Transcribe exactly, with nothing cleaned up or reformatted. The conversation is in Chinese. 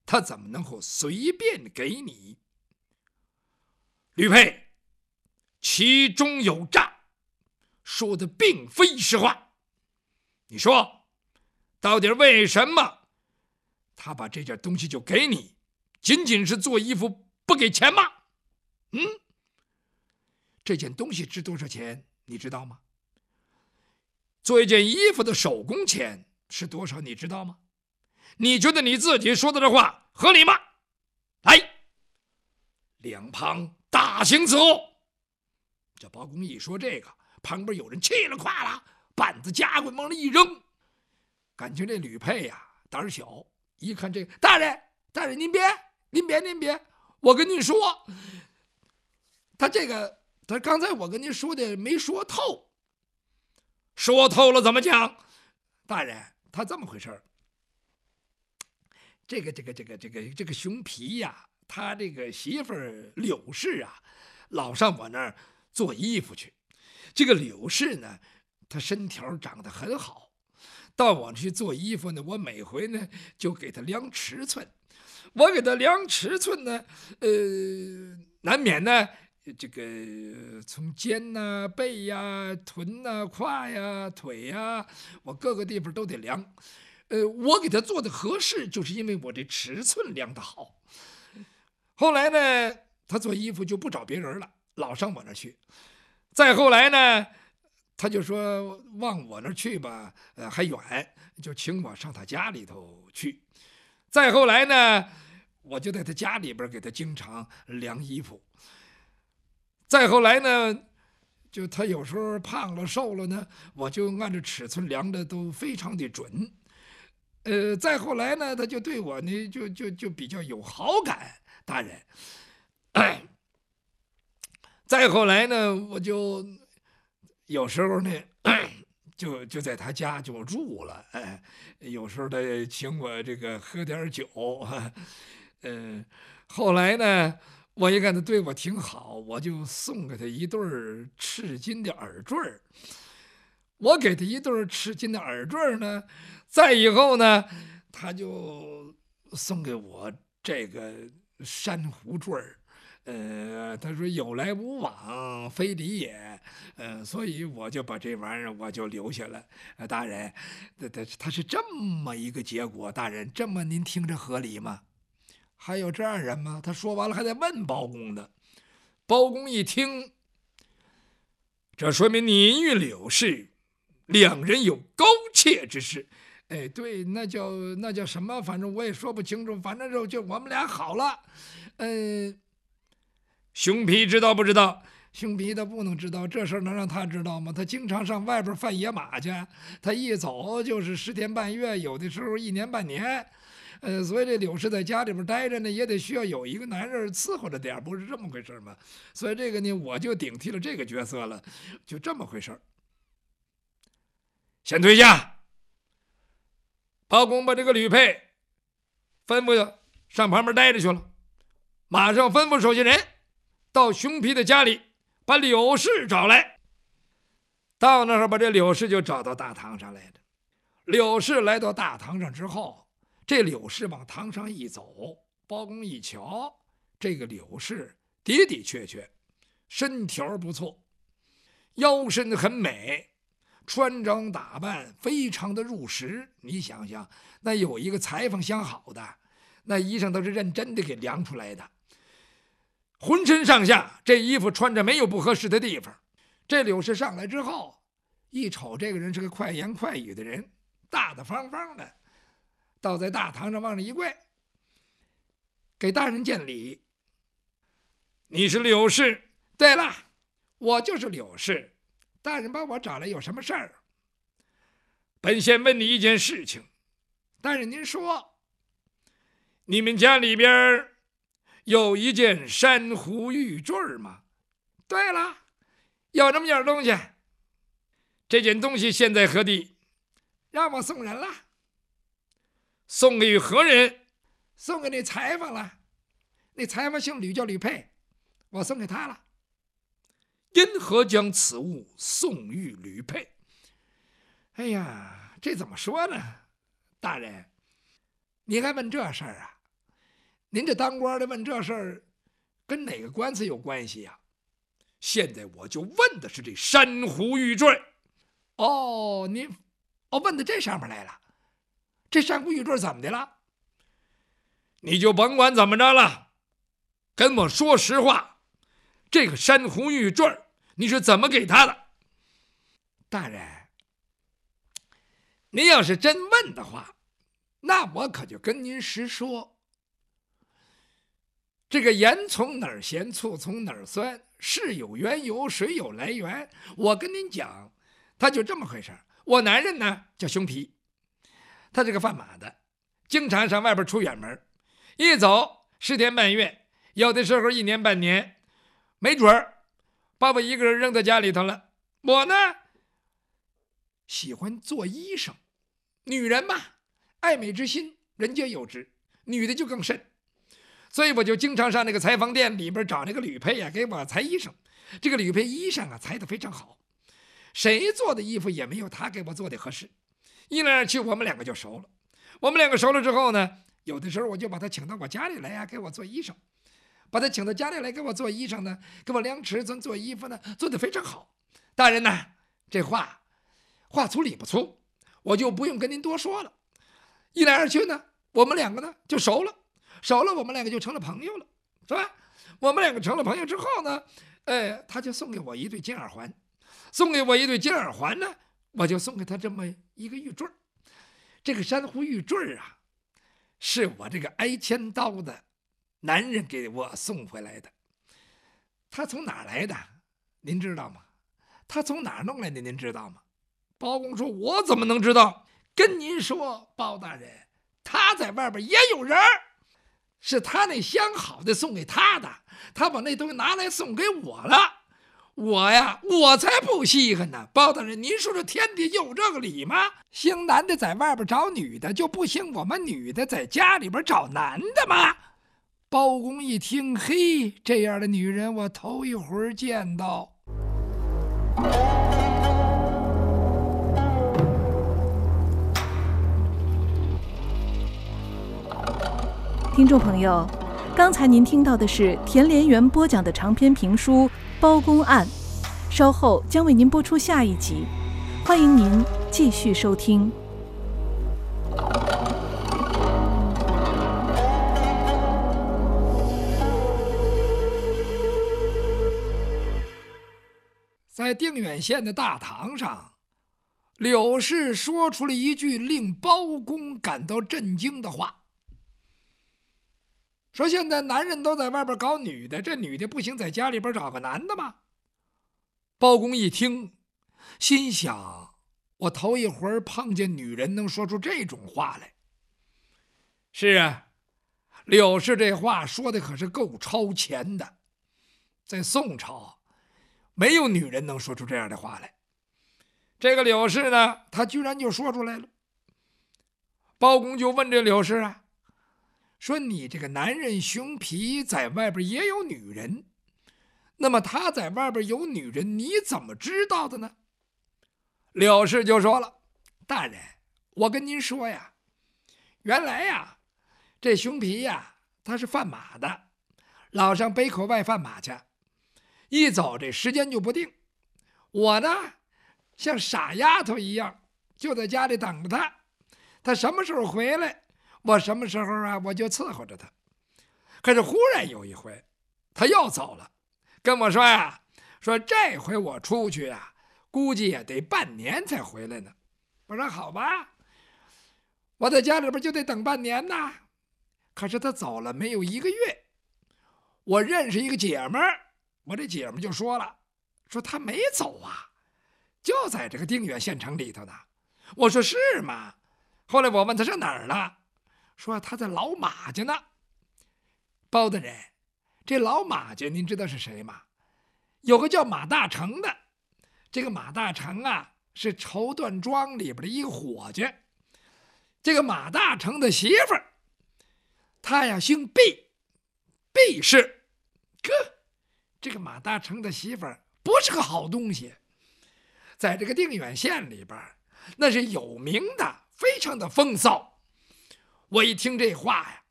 他怎么能够随便给你？吕佩，其中有诈，说的并非实话。你说，到底为什么他把这件东西就给你？仅仅是做衣服不给钱吗？嗯，这件东西值多少钱？你知道吗？做一件衣服的手工钱是多少？你知道吗？你觉得你自己说的这话合理吗？来，两旁大行伺候。这包公一说这个，旁边有人气了胯了，板子夹棍往那一扔。感情这吕佩呀、啊、胆小，一看这个，大人大人您别您别您别，我跟您说，他这个他刚才我跟您说的没说透。说透了怎么讲？大人，他这么回事儿。这个这个这个这个这个熊皮呀、啊，他这个媳妇儿柳氏啊，老上我那儿做衣服去。这个柳氏呢，她身条长得很好，到我去做衣服呢，我每回呢就给她量尺寸。我给她量尺寸呢，呃，难免呢。这个从肩呐、啊、背呀、啊、臀呐、啊、胯呀、腿呀，我各个地方都得量。呃，我给他做的合适，就是因为我这尺寸量的好。后来呢，他做衣服就不找别人了，老上我那去。再后来呢，他就说往我那去吧，呃，还远，就请我上他家里头去。再后来呢，我就在他家里边给他经常量衣服。再后来呢，就他有时候胖了瘦了呢，我就按照尺寸量的都非常的准。呃，再后来呢，他就对我呢就就就比较有好感，大人。哎，再后来呢，我就有时候呢，就就在他家就住了。哎，有时候他请我这个喝点酒。嗯、呃，后来呢。我一看他对我挺好，我就送给他一对赤金的耳坠。我给他一对赤金的耳坠呢，再以后呢，他就送给我这个珊瑚坠。呃，他说有来无往非礼也，呃，所以我就把这玩意儿我就留下了。呃，大人，他他他是这么一个结果，大人，这么您听着合理吗？还有这样人吗？他说完了还在问包公呢。包公一听，这说明你与柳氏两人有勾结之事。哎，对，那叫那叫什么？反正我也说不清楚，反正就就我们俩好了。嗯、呃，熊皮知道不知道？熊皮他不能知道，这事儿能让他知道吗？他经常上外边贩野马去，他一走就是十天半月，有的时候一年半年。呃，所以这柳氏在家里边待着呢，也得需要有一个男人伺候着点，不是这么回事吗？所以这个呢，我就顶替了这个角色了，就这么回事。先退下。包公把这个吕佩吩咐上旁边待着去了，马上吩咐手下人到熊皮的家里把柳氏找来。到那儿把这柳氏就找到大堂上来了。柳氏来到大堂上之后，这柳氏往堂上一走，包公一瞧，这个柳氏的的确确身条不错，腰身很美，穿着打扮非常的入时。你想想，那有一个裁缝相好的，那衣裳都是认真的给量出来的，浑身上下这衣服穿着没有不合适的地方。这柳氏上来之后，一瞅这个人是个快言快语的人，大大方方的倒在大堂上往那一跪，给大人见礼。你是柳氏？对了，我就是柳氏。大人把我找来有什么事儿？本县问你一件事情。大人您说。你们家里边有一件珊瑚玉坠吗？对了，有这么件东西。这件东西现在何地？让我送人了。送给何人？送给那裁缝了。那裁缝姓吕，叫吕佩，我送给他了。因何将此物送与吕佩？哎呀，这怎么说呢？大人，你还问这事儿啊？ 您这当官的问这事儿，跟哪个官司有关系呀？现在我就问的是这珊瑚玉坠。哦，您哦问到这上面来了，这珊瑚玉坠怎么的了？你就甭管怎么着了，跟我说实话，这个珊瑚玉坠你是怎么给他的？大人，您要是真问的话，那我可就跟您实说。这个盐从哪儿咸，醋从哪儿酸，事有缘由，水有来源。我跟您讲，他就这么回事。我男人呢叫熊皮，他这个贩马的，经常上外边出远门，一走十天半月，有的时候一年半年，没准儿把我一个人扔在家里头了。我呢喜欢做医生，女人嘛，爱美之心人皆有之，女的就更甚。所以我就经常上那个裁缝店里边找那个吕佩呀、啊，给我裁衣裳。这个吕佩衣裳啊，裁得非常好，谁做的衣服也没有他给我做的合适。一来二去，我们两个就熟了。我们两个熟了之后呢，有的时候我就把他请到我家里来呀、啊，给我做衣裳。把他请到家里来给我做衣裳呢，给我量尺寸做衣服呢，做得非常好。大人呢，这话话粗理不粗，我就不用跟您多说了。一来二去呢，我们两个呢就熟了。熟了，我们两个就成了朋友了，是吧？我们两个成了朋友之后呢，哎，他就送给我一对金耳环，送给我一对金耳环呢，我就送给他这么一个玉坠。这个珊瑚玉坠啊，是我这个挨千刀的男人给我送回来的。他从哪儿来的？您知道吗？他从哪儿弄来的？您知道吗？包公说：“我怎么能知道？跟您说，包大人，他在外边也有人儿。”是他那相好的送给他的，他把那东西拿来送给我了，我呀，我才不稀罕呢。包大人，您说这天地有这个理吗？兴男的在外边找女的，就不兴我们女的在家里边找男的吗？包公一听，嘿，这样的女人我头一回见到。 听众朋友，刚才您听到的是田连元播讲的长篇评书《包公案》，稍后将为您播出下一集，欢迎您继续收听。 在定远县的大堂上，柳氏说出了一句令包公感到震惊的话。说现在男人都在外边搞女的，这女的不行在家里边找个男的吗？包公一听，心想：我头一回碰见女人能说出这种话来。是啊，柳氏这话说的可是够超前的，在宋朝没有女人能说出这样的话来。这个柳氏呢，他居然就说出来了。包公就问这柳氏啊，说你这个男人熊皮在外边也有女人，那么他在外边有女人，你怎么知道的呢？柳氏就说了：大人，我跟您说呀，原来呀，这熊皮呀，他是贩马的，老上北口外贩马去，一走这时间就不定。我呢，像傻丫头一样，就在家里等着他，他什么时候回来，我什么时候啊，我就伺候着他。可是忽然有一回，他又走了，跟我说呀，说这回我出去啊，估计也得半年才回来呢。我说好吧，我在家里边就得等半年呐。可是他走了没有一个月，我认识一个姐们儿，我这姐们就说了，说他没走啊，就在这个定远县城里头呢。我说是吗？后来我问他上哪儿了，说他在老马家呢。包大人，这老马家您知道是谁吗？有个叫马大成的，这个马大成啊，是绸缎庄里边的一个伙计。这个马大成的媳妇儿，他呀姓毕，毕氏。哥，这个马大成的媳妇儿不是个好东西，在这个定远县里边，那是有名的，非常的风骚。我一听这话呀，